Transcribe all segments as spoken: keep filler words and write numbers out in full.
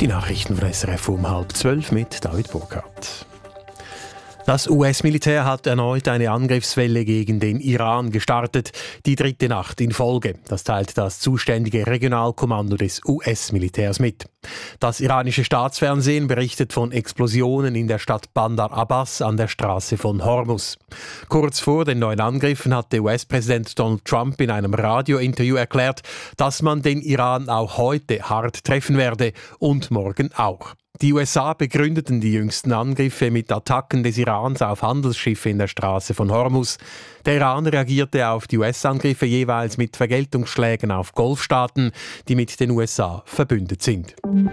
Die Nachrichten von S R F um halb zwölf mit David Burkhardt. Das U S-Militär hat erneut eine Angriffswelle gegen den Iran gestartet, die dritte Nacht in Folge. Das teilt das zuständige Regionalkommando des U S-Militärs mit. Das iranische Staatsfernsehen berichtet von Explosionen in der Stadt Bandar Abbas an der Straße von Hormuz. Kurz vor den neuen Angriffen hatte U S-Präsident Donald Trump in einem Radiointerview erklärt, dass man den Iran auch heute hart treffen werde und morgen auch. Die U S A begründeten die jüngsten Angriffe mit Attacken des Irans auf Handelsschiffe in der Straße von Hormuz. Der Iran reagierte auf die U S-Angriffe jeweils mit Vergeltungsschlägen auf Golfstaaten, die mit den U S A verbündet sind.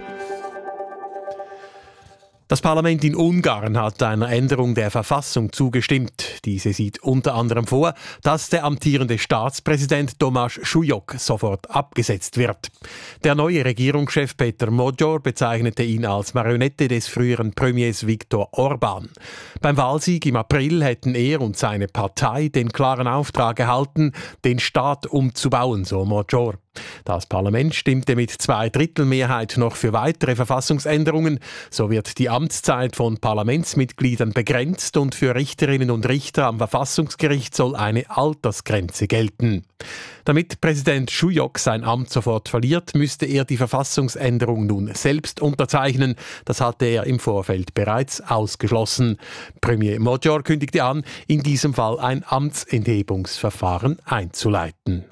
Das Parlament in Ungarn hat einer Änderung der Verfassung zugestimmt. Diese sieht unter anderem vor, dass der amtierende Staatspräsident Tomáš Šujok sofort abgesetzt wird. Der neue Regierungschef Peter Magyar bezeichnete ihn als Marionette des früheren Premiers Viktor Orbán. Beim Wahlsieg im April hätten er und seine Partei den klaren Auftrag erhalten, den Staat umzubauen, so Magyar. Das Parlament stimmte mit Zweidrittelmehrheit noch für weitere Verfassungsänderungen. So wird die Amtszeit von Parlamentsmitgliedern begrenzt und für Richterinnen und Richter am Verfassungsgericht soll eine Altersgrenze gelten. Damit Präsident Šujok sein Amt sofort verliert, müsste er die Verfassungsänderung nun selbst unterzeichnen. Das hatte er im Vorfeld bereits ausgeschlossen. Premier Magyar kündigte an, in diesem Fall ein Amtsenthebungsverfahren einzuleiten.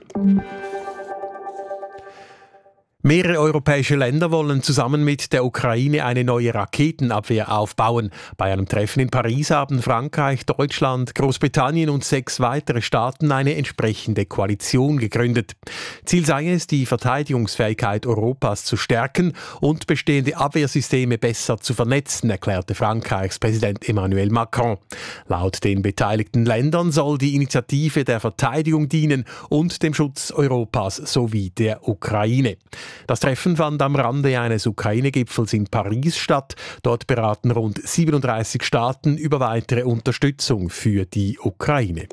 Mehrere europäische Länder wollen zusammen mit der Ukraine eine neue Raketenabwehr aufbauen. Bei einem Treffen in Paris haben Frankreich, Deutschland, Großbritannien und sechs weitere Staaten eine entsprechende Koalition gegründet. Ziel sei es, die Verteidigungsfähigkeit Europas zu stärken und bestehende Abwehrsysteme besser zu vernetzen, erklärte Frankreichs Präsident Emmanuel Macron. Laut den beteiligten Ländern soll die Initiative der Verteidigung dienen und dem Schutz Europas sowie der Ukraine. Das Treffen fand am Rande eines Ukraine-Gipfels in Paris statt. Dort beraten rund siebenunddreißig Staaten über weitere Unterstützung für die Ukraine.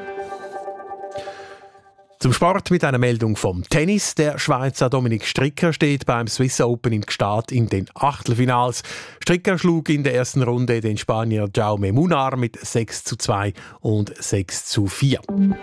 Zum Sport mit einer Meldung vom Tennis. Der Schweizer Dominik Stricker steht beim Swiss Open in Gstaad in den Achtelfinals. Stricker schlug in der ersten Runde den Spanier Jaume Munar mit sechs zu zwei und sechs zu vier.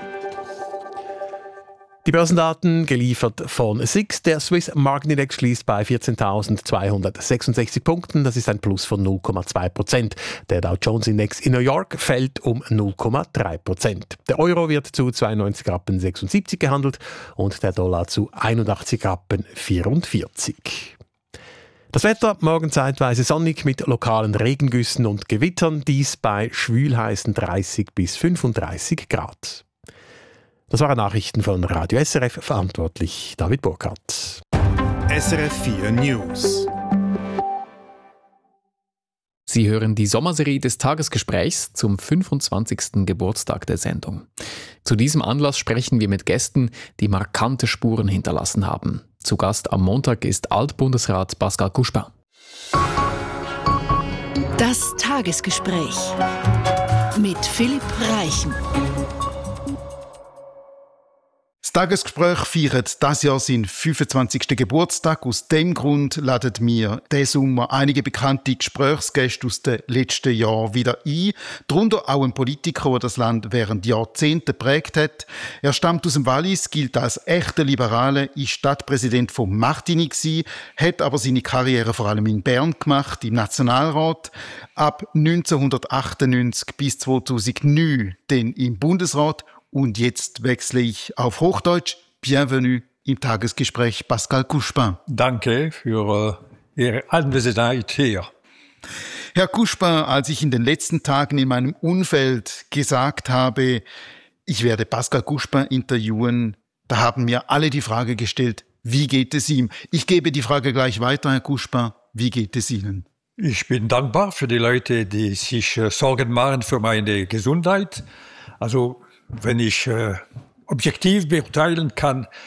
Die Börsendaten geliefert von S I X. Der Swiss Market Index schließt bei vierzehntausendzweihundertsechsundsechzig Punkten. Das ist ein Plus von null Komma zwei Prozent. Der Dow Jones Index in New York fällt um null Komma drei Prozent. Der Euro wird zu zweiundneunzig Rappen sechsundsiebzig gehandelt und der Dollar zu einundachtzig Rappen vierundvierzig. Das Wetter, morgen zeitweise sonnig mit lokalen Regengüssen und Gewittern. Dies bei schwülheißen dreißig bis fünfunddreißig Grad. Das waren Nachrichten von Radio S R F, verantwortlich David Burkhardt. S R F vier News. Sie hören die Sommerserie des Tagesgesprächs zum fünfundzwanzigsten Geburtstag der Sendung. Zu diesem Anlass sprechen wir mit Gästen, die markante Spuren hinterlassen haben. Zu Gast am Montag ist Altbundesrat Pascal Couchepin. Das Tagesgespräch mit Philipp Reichen. Das Tagesgespräch feiert dieses Jahr seinen fünfundzwanzigsten Geburtstag. Aus dem Grund laden wir diesen Sommer einige bekannte Gesprächsgäste aus den letzten Jahren wieder ein. Darunter auch ein Politiker, der das Land während Jahrzehnten geprägt hat. Er stammt aus dem Wallis, gilt als echter Liberaler, ist Stadtpräsident von Martigny gewesen, hat aber seine Karriere vor allem in Bern gemacht, im Nationalrat. Ab neunzehnhundertachtundneunzig bis zweitausendneun dann im Bundesrat. Und jetzt wechsle ich auf Hochdeutsch. Bienvenue im Tagesgespräch, Pascal Couchepin. Danke für uh, Ihre Anwesenheit hier. Herr Couchepin, als ich in den letzten Tagen in meinem Umfeld gesagt habe, ich werde Pascal Couchepin interviewen, da haben mir alle die Frage gestellt, wie geht es ihm? Ich gebe die Frage gleich weiter, Herr Couchepin. Wie geht es Ihnen? Ich bin dankbar für die Leute, die sich uh, Sorgen machen für meine Gesundheit. Also wenn ich äh, objektiv beurteilen kann,